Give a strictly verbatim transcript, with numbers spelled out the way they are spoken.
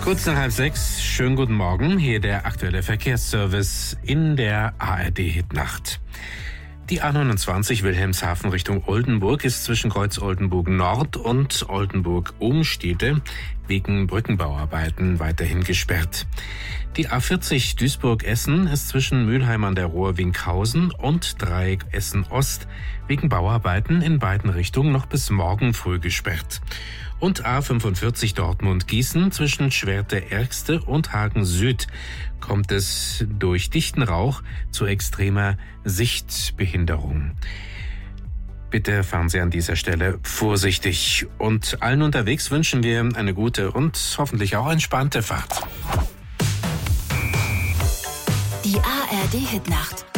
Kurz nach halb sechs, schönen guten Morgen, hier der aktuelle Verkehrsservice in der A R D-Hitnacht. Die A neunundzwanzig Wilhelmshaven Richtung Oldenburg ist zwischen Kreuz Oldenburg Nord und Oldenburg Umstede wegen Brückenbauarbeiten weiterhin gesperrt. Die A vierzig Duisburg-Essen ist zwischen Mülheim an der Ruhr Winkhausen und Dreieck Essen Ost wegen Bauarbeiten in beiden Richtungen noch bis morgen früh gesperrt. Und A fünfundvierzig Dortmund-Gießen zwischen Schwerte-Ergste und Hagen Süd kommt es durch dichten Rauch zu extremer Sichtbehinderung. Bitte fahren Sie an dieser Stelle vorsichtig. Und allen unterwegs wünschen wir eine gute und hoffentlich auch entspannte Fahrt. Die A R D-Hitnacht.